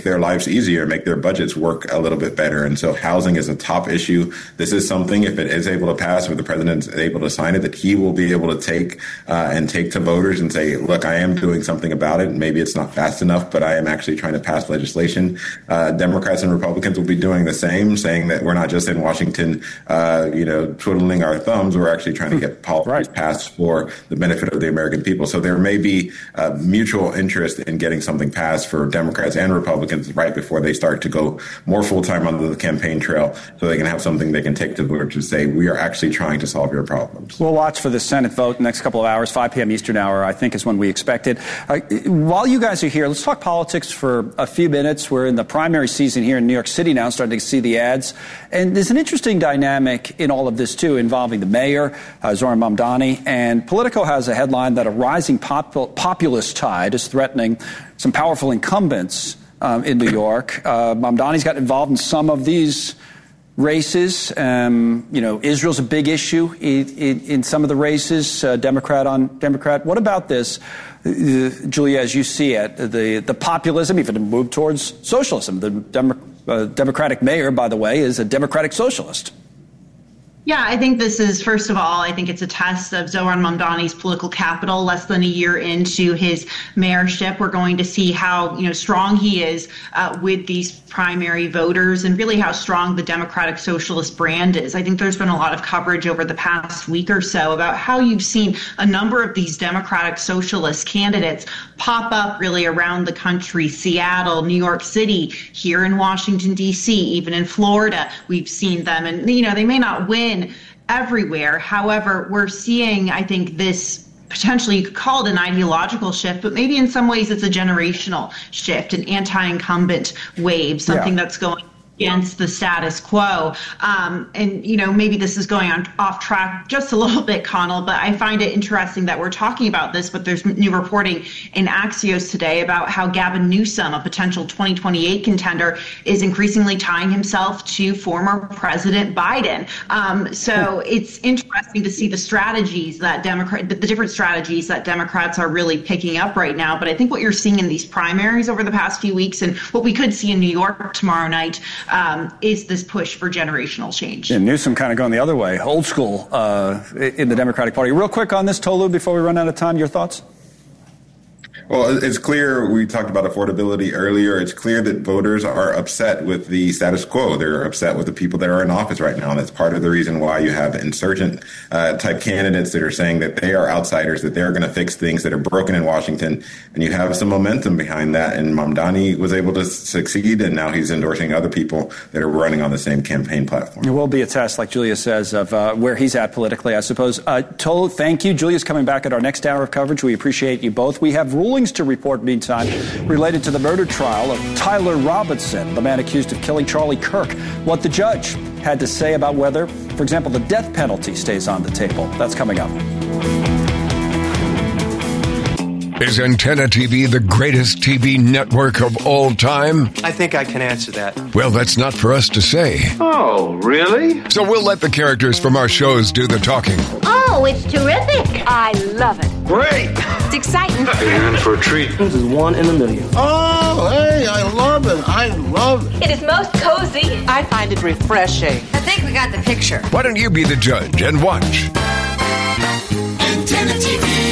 their lives easier, make their budgets work a little bit better. And so housing is a top issue. This is something, if it is able to pass, or the president is able to sign it, that he will be able to take to voters and say, look, I am doing something about it. Maybe it's not fast enough, but I am actually trying to pass legislation. Democrats and Republicans will be doing the same, saying that we're not just in Washington, twiddling our thumbs. We're actually trying to get policies passed for the benefit of the American people. So there may be mutual interest in getting something passed for Democrats and Republicans right before they start to go more full-time on the campaign trail, so they can have something they can take to voters to say, we are actually trying to solve your problems. We'll watch for the Senate vote the next couple of hours. 5 p.m. Eastern hour, I think, is when we expect it. While you guys are here, let's talk politics for a few minutes. We're in the primary season here in New York City now, starting to see the ads. And there's an interesting dynamic in all of this, too, involving the mayor, Zohran Mamdani. And Politico has a headline that a rising populist tide is threatening some powerful incumbents in New York. Mamdani's got involved in some of these races. Israel's a big issue in some of the races, Democrat on Democrat. What about this, Julia, as you see it, the populism, even a move towards socialism? The Democratic mayor, by the way, is a Democratic socialist. Yeah, I think this is, first of all, I think it's a test of Zohran Mamdani's political capital. Less than a year into his mayorship, we're going to see how strong he is with these primary voters, and really how strong the Democratic Socialist brand is. I think there's been a lot of coverage over the past week or so about how you've seen a number of these Democratic Socialist candidates pop up really around the country: Seattle, New York City, here in Washington, D.C., even in Florida. We've seen them, and they may not win everywhere. However, we're seeing, I think, this potentially, you could call it an ideological shift, but maybe in some ways it's a generational shift, an anti-incumbent wave, something that's going against the status quo. Maybe this is going on off track just a little bit, Connell, but I find it interesting that we're talking about this, but there's new reporting in Axios today about how Gavin Newsom, a potential 2028 contender, is increasingly tying himself to former President Biden. So it's interesting to see the strategies that the different strategies that Democrats are really picking up right now. But I think what you're seeing in these primaries over the past few weeks, and what we could see in New York tomorrow night, is this push for generational change. And Newsom kind of going the other way, old school in the Democratic Party. Real quick on this, Tolu, before we run out of time, your thoughts? Well, it's clear, we talked about affordability earlier, it's clear that voters are upset with the status quo. They're upset with the people that are in office right now. And that's part of the reason why you have insurgent type candidates that are saying that they are outsiders, that they're going to fix things that are broken in Washington. And you have some momentum behind that. And Mamdani was able to succeed, and now he's endorsing other people that are running on the same campaign platform. It will be a test, like Julia says, of where he's at politically, I suppose. Tolu, thank you. Julia's coming back at our next hour of coverage. We appreciate you both. We have rulings to report, meantime, related to the murder trial of Tyler Robinson, the man accused of killing Charlie Kirk. What the judge had to say about whether, for example, the death penalty stays on the table. That's coming up. Is Antenna TV the greatest TV network of all time? I think I can answer that. Well, that's not for us to say. Oh, really? So we'll let the characters from our shows do the talking. Oh, it's terrific. I love it. Great. It's exciting. You're in for a treat. This is one in a million. Oh, hey, I love it. I love it. It is most cozy. I find it refreshing. I think we got the picture. Why don't you be the judge and watch? Antenna TV.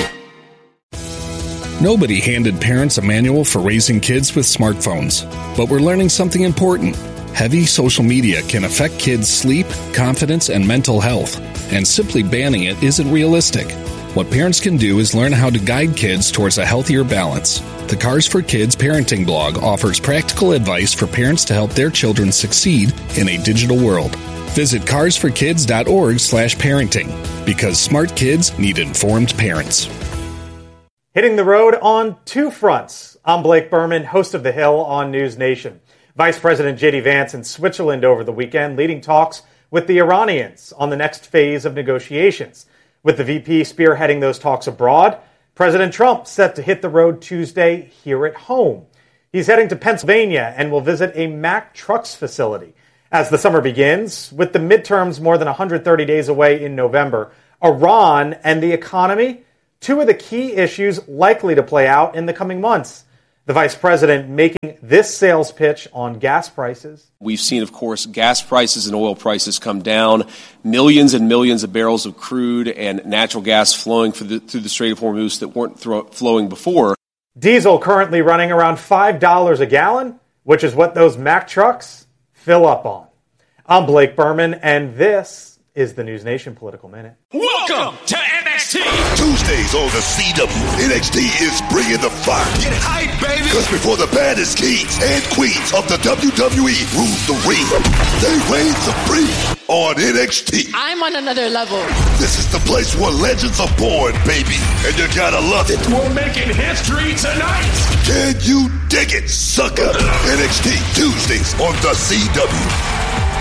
Nobody handed parents a manual for raising kids with smartphones, but we're learning something important. Heavy social media can affect kids' sleep, confidence, and mental health, and simply banning it isn't realistic. What parents can do is learn how to guide kids towards a healthier balance. The Cars for Kids parenting blog offers practical advice for parents to help their children succeed in a digital world. Visit carsforkids.org/parenting, because smart kids need informed parents. Hitting the road on two fronts. I'm Blake Berman, host of The Hill on News Nation. Vice President J.D. Vance in Switzerland over the weekend, leading talks with the Iranians on the next phase of negotiations. With the VP spearheading those talks abroad, President Trump set to hit the road Tuesday here at home. He's heading to Pennsylvania and will visit a Mack Trucks facility. As the summer begins, with the midterms more than 130 days away in November, Iran and the economy, two of the key issues likely to play out in the coming months. The vice president making this sales pitch on gas prices. We've seen, of course, gas prices and oil prices come down, millions and millions of barrels of crude and natural gas flowing through the Strait of Hormuz that weren't flowing before. Diesel currently running around $5 a gallon, which is what those Mack trucks fill up on. I'm Blake Berman, and this is the News Nation Political Minute. Welcome to NXT! Tuesdays on the CW, NXT is bringing the fire. Get hype, baby! Because before the baddest kings and queens of the WWE rule the ring, they reign supreme on NXT. I'm on another level. This is the place where legends are born, baby, and you gotta love it. We're making history tonight! Can you dig it, sucker? NXT Tuesdays on the CW.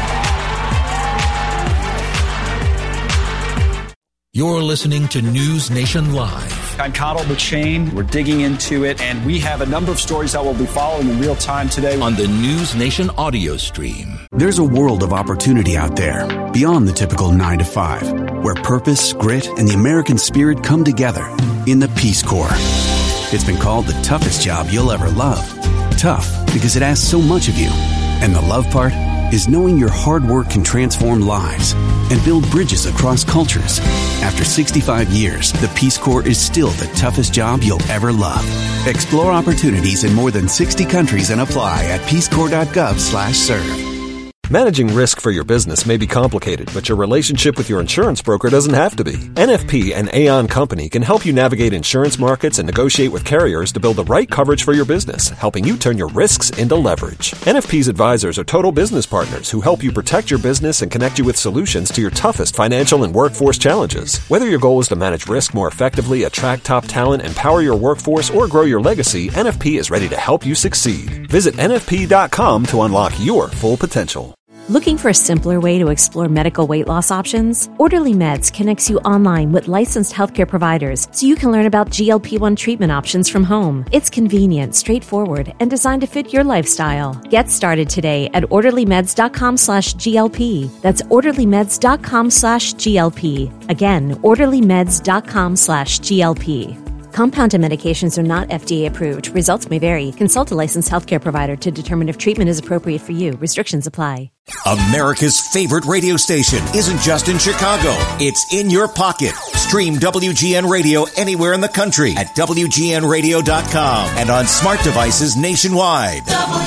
You're listening to News Nation Live. I'm Connell McShane. We're digging into it, and we have a number of stories that we'll be following in real time today on the News Nation audio stream. There's a world of opportunity out there beyond the typical 9 to 5, where purpose, grit, and the American spirit come together in the Peace Corps. It's been called the toughest job you'll ever love. Tough because it asks so much of you. And the love part is knowing your hard work can transform lives and build bridges across cultures. After 65 years, the Peace Corps is still the toughest job you'll ever love. Explore opportunities in more than 60 countries and apply at peacecorps.gov/serve. Managing risk for your business may be complicated, but your relationship with your insurance broker doesn't have to be. NFP and Aon Company can help you navigate insurance markets and negotiate with carriers to build the right coverage for your business, helping you turn your risks into leverage. NFP's advisors are total business partners who help you protect your business and connect you with solutions to your toughest financial and workforce challenges. Whether your goal is to manage risk more effectively, attract top talent, empower your workforce, or grow your legacy, NFP is ready to help you succeed. Visit NFP.com to unlock your full potential. Looking for a simpler way to explore medical weight loss options? Orderly Meds connects you online with licensed healthcare providers so you can learn about GLP-1 treatment options from home. It's convenient, straightforward, and designed to fit your lifestyle. Get started today at orderlymeds.com/GLP. That's orderlymeds.com/GLP. Again, orderlymeds.com/GLP. Compounded medications are not FDA approved. Results may vary. Consult a licensed healthcare provider to determine if treatment is appropriate for you. Restrictions apply. America's favorite radio station isn't just in Chicago. It's in your pocket. Stream WGN Radio anywhere in the country at WGNradio.com and on smart devices nationwide.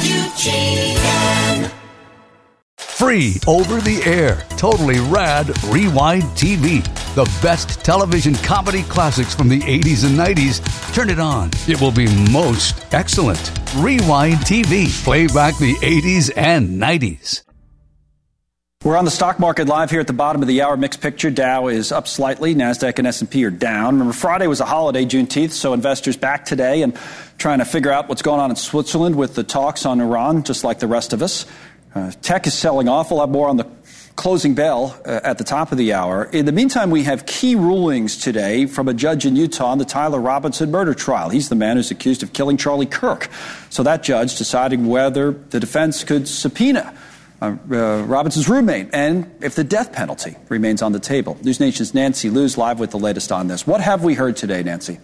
WGN. Free over the air, totally rad Rewind TV. The best television comedy classics from the 80s and 90s. Turn it on. It will be most excellent. Rewind TV. Play back the 80s and 90s. We're on the stock market live here at the bottom of the hour. Mixed picture. Dow is up slightly. NASDAQ and S&P are down. Remember, Friday was a holiday, Juneteenth, so investors back today and trying to figure out what's going on in Switzerland with the talks on Iran, just like the rest of us. Tech is selling off. We'll have more on the closing bell at the top of the hour. In the meantime, we have key rulings today from a judge in Utah on the Tyler Robinson murder trial. He's the man who's accused of killing Charlie Kirk. So that judge deciding whether the defense could subpoena Robinson's roommate and if the death penalty remains on the table. News Nation's Nancy Liu's live with the latest on this. What have we heard today, Nancy?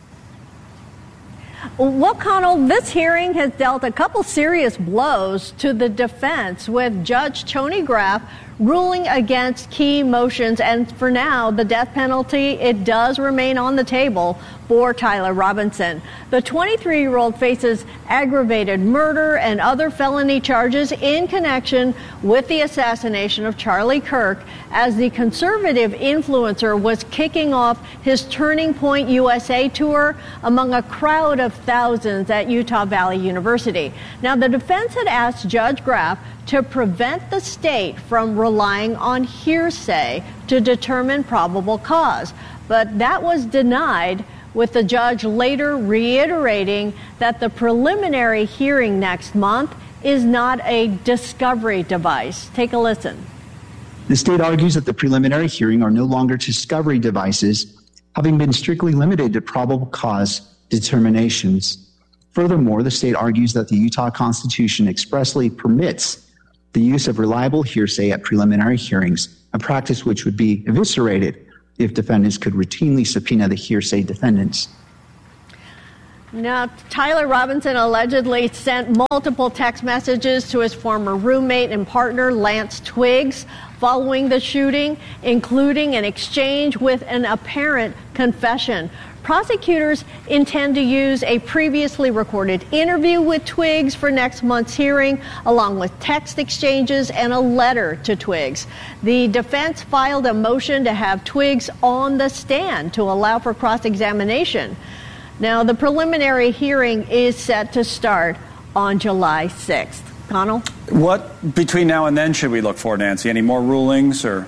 Well, Connell, this hearing has dealt a couple serious blows to the defense, with Judge Tony Graff ruling against key motions. And for now, the death penalty, it does remain on the table for Tyler Robinson. The 23-year-old faces aggravated murder and other felony charges in connection with the assassination of Charlie Kirk as the conservative influencer was kicking off his Turning Point USA tour among a crowd of thousands at Utah Valley University. Now, the defense had asked Judge Graff to prevent the state from relying on hearsay to determine probable cause. But that was denied, with the judge later reiterating that the preliminary hearing next month is not a discovery device. Take a listen. The state argues that the preliminary hearing are no longer discovery devices, having been strictly limited to probable cause determinations. Furthermore, the state argues that the Utah Constitution expressly permits the use of reliable hearsay at preliminary hearings, a practice which would be eviscerated if defendants could routinely subpoena the hearsay defendants. Now, Tyler Robinson allegedly sent multiple text messages to his former roommate and partner, Lance Twiggs, following the shooting, including an exchange with an apparent confession. Prosecutors intend to use a previously recorded interview with Twiggs for next month's hearing, along with text exchanges and a letter to Twiggs. The defense filed a motion to have Twiggs on the stand to allow for cross-examination. Now, the preliminary hearing is set to start on July 6th. Connell? What, between now and then, should we look for, Nancy? Any more rulings or?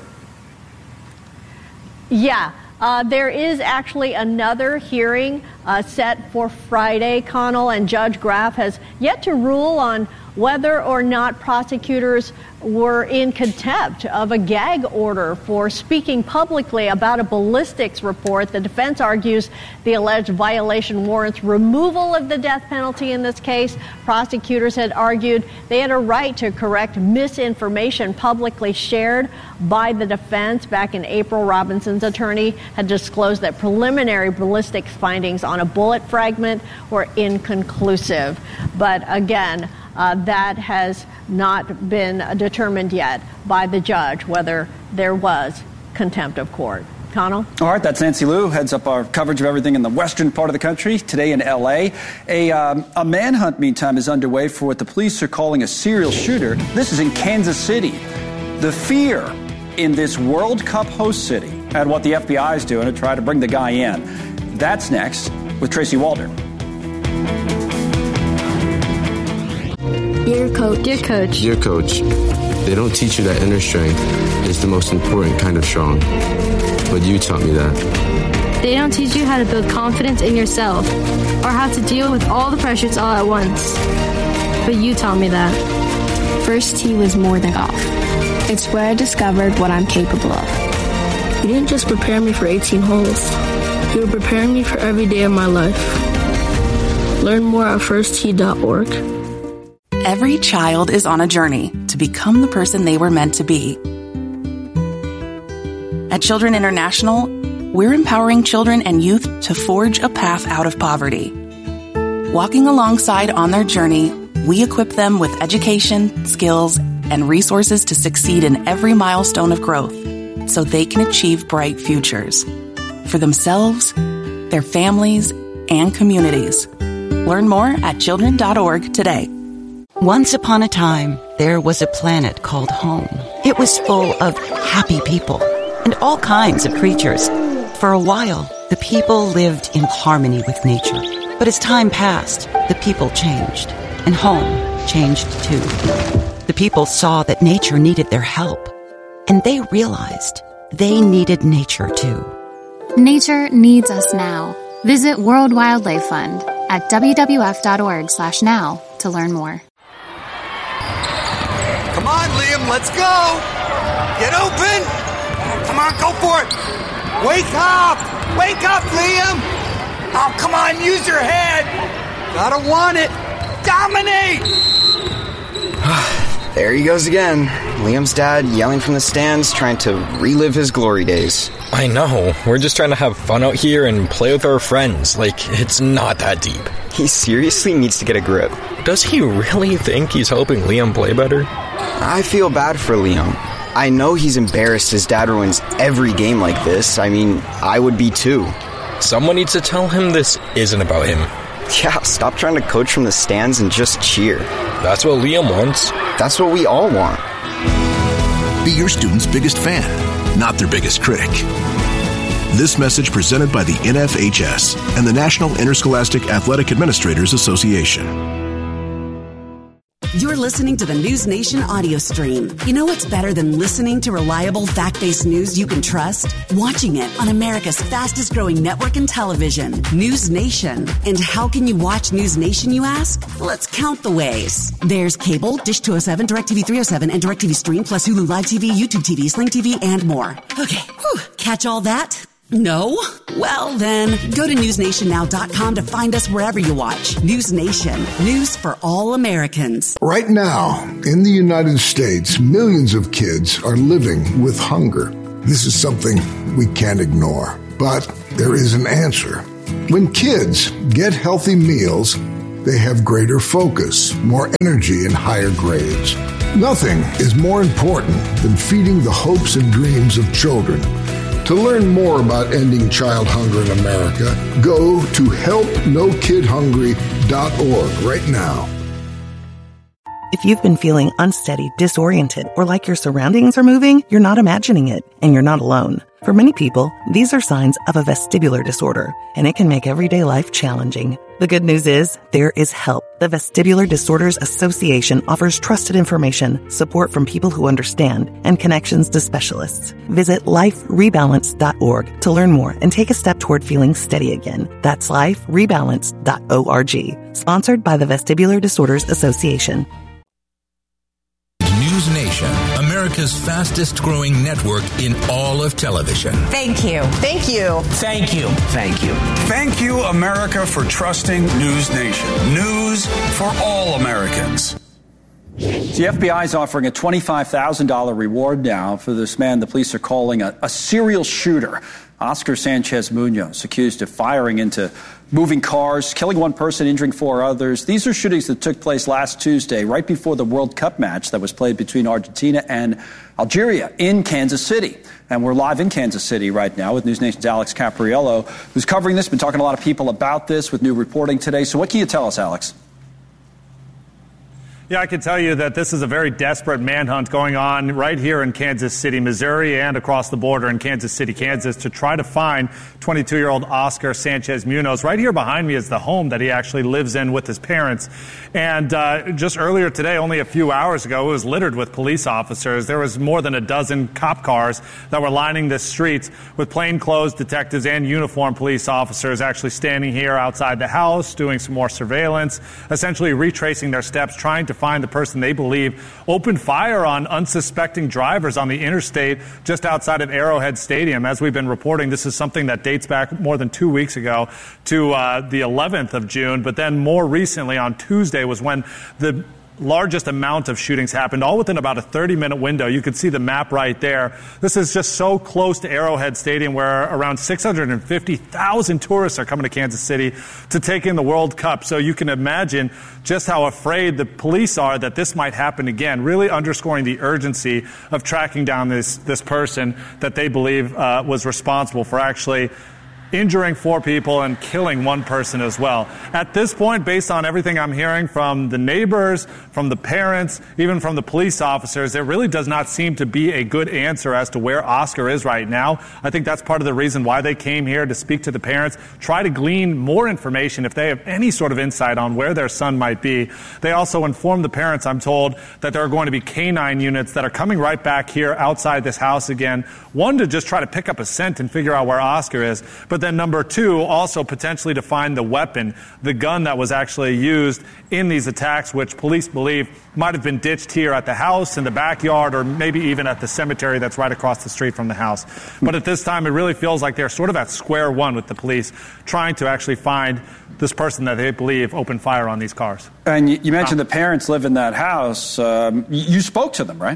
Yeah. There is actually another hearing set for Friday, Connell, and Judge Graff has yet to rule on whether or not prosecutors were in contempt of a gag order for speaking publicly about a ballistics report. The defense argues the alleged violation warrants removal of the death penalty in this case. Prosecutors had argued they had a right to correct misinformation publicly shared by the defense. Back in April, Robinson's attorney had disclosed that preliminary ballistics findings on a bullet fragment were inconclusive. But again, that has not been determined yet by the judge whether there was contempt of court. Connell? All right, that's Nancy Liu, heads up our coverage of everything in the western part of the country. Today in L.A., a manhunt, meantime, is underway for what the police are calling a serial shooter. This is in Kansas City. The fear in this World Cup host city and what the FBI is doing to try to bring the guy in. That's next with Tracy Walder. Dear Coach. Dear Coach. Dear Coach, they don't teach you that inner strength is the most important kind of strong. But you taught me that. They don't teach you how to build confidence in yourself or how to deal with all the pressures all at once. But you taught me that. First tee was more than golf. It's where I discovered what I'm capable of. You didn't just prepare me for 18 holes. You were preparing me for every day of my life. Learn more at firsttee.org. Every child is on a journey to become the person they were meant to be. At Children International, we're empowering children and youth to forge a path out of poverty. Walking alongside on their journey, we equip them with education, skills, and resources to succeed in every milestone of growth so they can achieve bright futures for themselves, their families, and communities. Learn more at children.org today. Once upon a time, there was a planet called home. It was full of happy people and all kinds of creatures. For a while, the people lived in harmony with nature. But as time passed, the people changed, and home changed too. The people saw that nature needed their help, and they realized they needed nature too. Nature needs us now. Visit World Wildlife Fund at wwf.org/now to learn more. Come on, Liam, let's go! Get open! Come on, go for it! Wake up! Wake up, Liam! Oh, come on, use your head! Gotta want it! Dominate! There he goes again. Liam's dad yelling from the stands, trying to relive his glory days. I know. We're just trying to have fun out here and play with our friends. Like, it's not that deep. He seriously needs to get a grip. Does he really think he's helping Liam play better? I feel bad for Liam. I know he's embarrassed his dad ruins every game like this. I mean, I would be too. Someone needs to tell him this isn't about him. Yeah, stop trying to coach from the stands and just cheer. That's what Liam wants. That's what we all want. Be your student's biggest fan, not their biggest critic. This message presented by the NFHS and the National Interscholastic Athletic Administrators Association. You're listening to the News Nation audio stream. You know what's better than listening to reliable, fact-based news you can trust? Watching it on America's fastest-growing network in television, News Nation. And how can you watch News Nation, you ask? Let's count the ways. There's cable, Dish 207, DirecTV 307, and DirecTV Stream, plus Hulu Live TV, YouTube TV, Sling TV, and more. Okay, catch all that? No? Well, then, go to newsnationnow.com to find us wherever you watch. News Nation. News for all Americans. Right now, in the United States, millions of kids are living with hunger. This is something we can't ignore. But there is an answer. When kids get healthy meals, they have greater focus, more energy, and higher grades. Nothing is more important than feeding the hopes and dreams of children. To learn more about ending child hunger in America, go to helpnokidhungry.org right now. If you've been feeling unsteady, disoriented, or like your surroundings are moving, you're not imagining it, and you're not alone. For many people, these are signs of a vestibular disorder, and it can make everyday life challenging. The good news is, there is help. The Vestibular Disorders Association offers trusted information, support from people who understand, and connections to specialists. Visit liferebalance.org to learn more and take a step toward feeling steady again. That's liferebalance.org. Sponsored by the Vestibular Disorders Association. News Nation, America's fastest growing network in all of television. Thank you. Thank you. Thank you. Thank you. Thank you, America, for trusting News Nation. News for all Americans. The FBI is offering a $25,000 reward now for this man the police are calling a serial shooter. Oscar Sanchez Munoz, accused of firing into moving cars, killing one person, injuring four others. These are shootings that took place last Tuesday, right before the World Cup match that was played between Argentina and Algeria in Kansas City. And we're live in Kansas City right now with News Nation's Alex Capriello, who's covering this, been talking to a lot of people about this with new reporting today. So what can you tell us, Alex? Yeah, I can tell you that this is a very desperate manhunt going on right here in Kansas City, Missouri, and across the border in Kansas City, Kansas, to try to find 22-year-old Oscar Sanchez Munoz. Right here behind me is the home that he actually lives in with his parents. And just earlier today, only a few hours ago, it was littered with police officers. There was more than a dozen cop cars that were lining the streets with plainclothes detectives and uniformed police officers actually standing here outside the house, doing some more surveillance, essentially retracing their steps, trying to find the person they believe opened fire on unsuspecting drivers on the interstate just outside of Arrowhead Stadium. As we've been reporting, this is something that dates back more than 2 weeks ago to the 11th of June. But then more recently on Tuesday was when the largest amount of shootings happened, all within about a 30-minute window. You can see the map right there. This is just so close to Arrowhead Stadium, where around 650,000 tourists are coming to Kansas City to take in the World Cup. So you can imagine just how afraid the police are that this might happen again, really underscoring the urgency of tracking down this person that they believe was responsible for actually injuring four people and killing one person as well. At this point, based on everything I'm hearing from the neighbors, from the parents, even from the police officers, there really does not seem to be a good answer as to where Oscar is right now. I think that's part of the reason why they came here, to speak to the parents, try to glean more information if they have any sort of insight on where their son might be. They also informed the parents, I'm told, that there are going to be canine units that are coming right back here outside this house again. One, to just try to pick up a scent and figure out where Oscar is, but then number two, also potentially to find the weapon, the gun that was actually used in these attacks, which police believe might have been ditched here at the house, in the backyard, or maybe even at the cemetery that's right across the street from the house. But at this time, it really feels like they're sort of at square one with the police, trying to actually find this person that they believe opened fire on these cars. And you mentioned the parents live in that house. You spoke to them, right?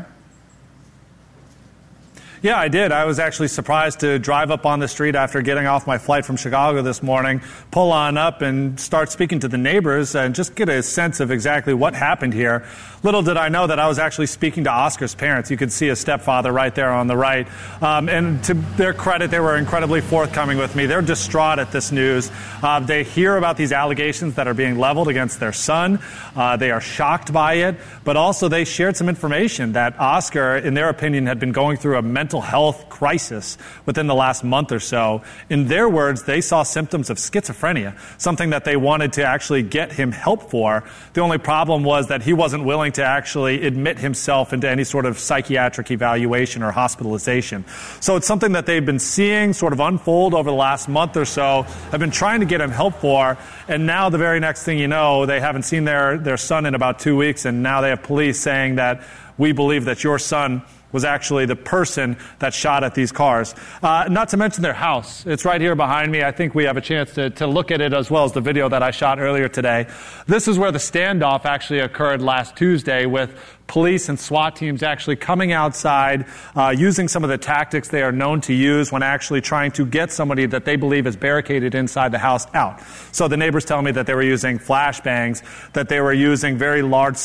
Yeah, I did. I was actually surprised to drive up on the street after getting off my flight from Chicago this morning, pull on up and start speaking to the neighbors and just get a sense of exactly what happened here. Little did I know that I was actually speaking to Oscar's parents. You could see his stepfather right there on the right. And to their credit, they were incredibly forthcoming with me. They're distraught at this news. They hear about these allegations that are being leveled against their son. They are shocked by it. But also they shared some information that Oscar, in their opinion, had been going through a mental health crisis within the last month or so. In their words, they saw symptoms of schizophrenia, something that they wanted to actually get him help for. The only problem was that he wasn't willing to actually admit himself into any sort of psychiatric evaluation or hospitalization. So it's something that they've been seeing sort of unfold over the last month or so, have been trying to get him help for, and now the very next thing you know, they haven't seen their son in about 2 weeks, and now they have police saying that we believe that your son was actually the person that shot at these cars. Not to mention their house. It's right here behind me. I think we have a chance to look at it as well as the video that I shot earlier today. This is where the standoff actually occurred last Tuesday, with police and SWAT teams actually coming outside, using some of the tactics they are known to use when actually trying to get somebody that they believe is barricaded inside the house out. So the neighbors tell me that they were using flashbangs, that they were using very large,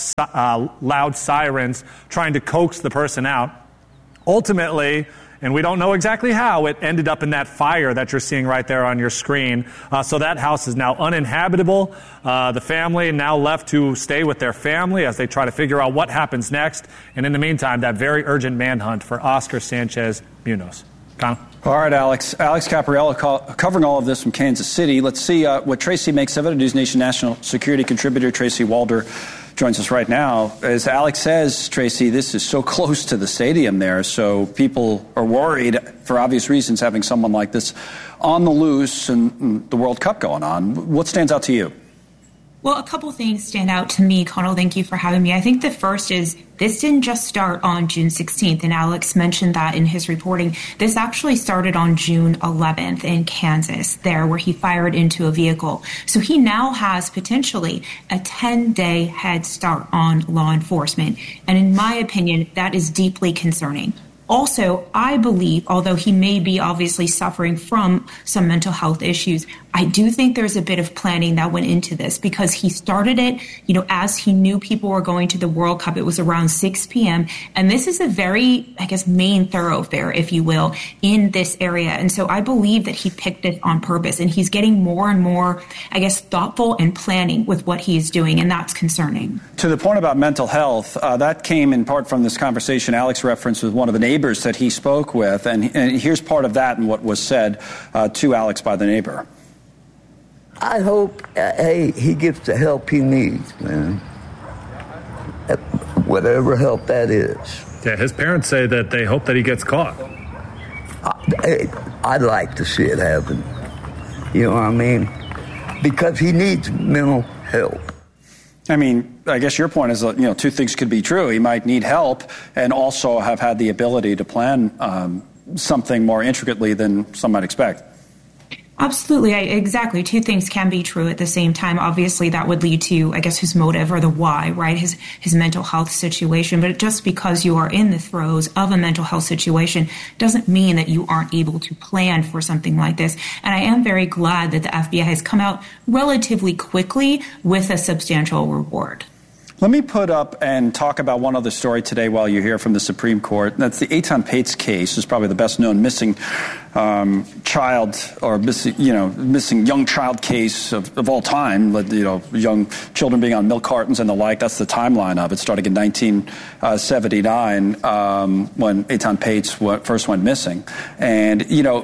loud sirens, trying to coax the person out. Ultimately, and we don't know exactly how, it ended up in that fire that you're seeing right there on your screen. So that house is now uninhabitable. The family now left to stay with their family as they try to figure out what happens next. And in the meantime, that very urgent manhunt for Oscar Sanchez Munoz. Connor? All right, Alex. Alex Capriello covering all of this from Kansas City. Let's see what Tracy makes of it. News Nation national security contributor Tracy Walder joins us right now. As Alex says, Tracy, this is so close to the stadium there, so people are worried for obvious reasons having someone like this on the loose and the World Cup going on. What stands out to you? Well, a couple things stand out to me, Connell. Thank you for having me. I think the first is this didn't just start on June 16th, and Alex mentioned that in his reporting. This actually started on June 11th in Kansas, there where he fired into a vehicle. So he now has potentially a 10-day head start on law enforcement. And in my opinion, that is deeply concerning. Also, I believe, although he may be obviously suffering from some mental health issues, I do think there's a bit of planning that went into this, because he started it, as he knew people were going to the World Cup. It was around 6 p.m. And this is a very, main thoroughfare, if you will, in this area. And so I believe that he picked it on purpose, and he's getting more and more, thoughtful and planning with what he's doing. And that's concerning. To the point about mental health, that came in part from this conversation Alex referenced with one of the neighbors that he spoke with. And here's part of that and what was said to Alex by the neighbor. I hope, he gets the help he needs, man. Whatever help that is. Yeah, his parents say that they hope that he gets caught. I'd like to see it happen. You know what I mean? Because he needs mental help. I guess your point is that, two things could be true. He might need help and also have had the ability to plan something more intricately than some might expect. Absolutely. Exactly. Two things can be true at the same time. Obviously, that would lead to, his motive or the why, right? His mental health situation. But just because you are in the throes of a mental health situation doesn't mean that you aren't able to plan for something like this. And I am very glad that the FBI has come out relatively quickly with a substantial reward. Let me put up and talk about one other story today while you're here from the Supreme Court. That's the Eitan Pates case. It's probably the best known missing child or missing young child case of all time. Young children being on milk cartons and the like. That's the timeline of it, starting in 1979 when Eitan Pates first went missing. And,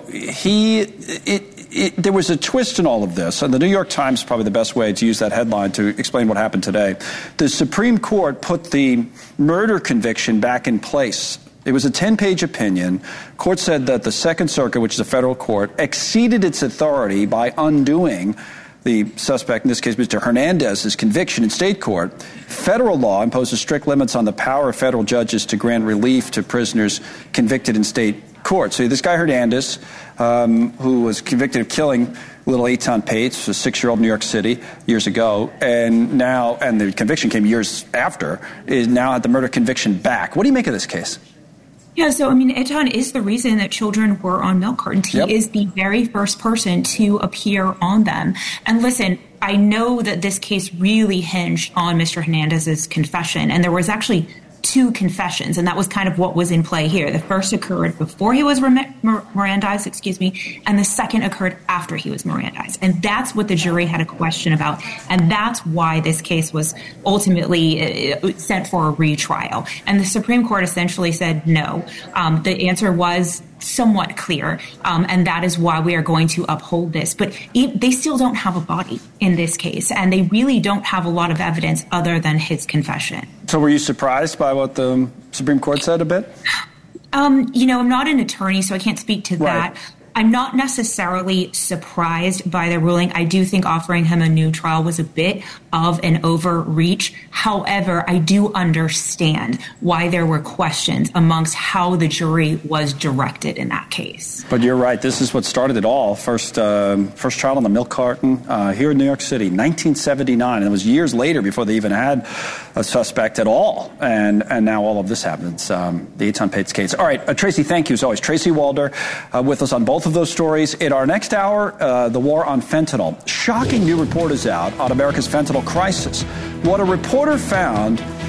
there was a twist in all of this, and the New York Times is probably the best way to use that headline to explain what happened today. The Supreme Court put the murder conviction back in place. It was a 10-page opinion. Court said that the Second Circuit, which is a federal court, exceeded its authority by undoing the suspect, in this case Mr. Hernandez's conviction in state court. Federal law imposes strict limits on the power of federal judges to grant relief to prisoners convicted in state court. So this guy Hernandez, who was convicted of killing little Eitan Pates, a 6-year-old in New York City years ago, and the conviction came years after, is now had the murder conviction back. What do you make of this case? Yeah, so, Eitan is the reason that children were on milk cartons. He is the very first person to appear on them. And listen, I know that this case really hinged on Mr. Hernandez's confession, and there was actually 2 confessions, and that was kind of what was in play here. The first occurred before he was Mirandized, and the second occurred after he was Mirandized. And that's what the jury had a question about, and that's why this case was ultimately sent for a retrial. And the Supreme Court essentially said no. The answer was somewhat clear, and that is why we are going to uphold this. But they still don't have a body in this case, and they really don't have a lot of evidence other than his confession. So were you surprised by what the Supreme Court said a bit? I'm not an attorney, so I can't speak to that. Right. I'm not necessarily surprised by the ruling. I do think offering him a new trial was a bit of an overreach. However, I do understand why there were questions amongst how the jury was directed in that case. But you're right. This is what started it all. First child on the milk carton here in New York City, 1979. And it was years later before they even had a suspect at all. And now all of this happens. The Eitan Bates case. All right, Tracy, thank you as always. Tracy Walder with us on both of those stories. In our next hour, the war on fentanyl. Shocking new report is out on America's fentanyl crisis. What a reporter found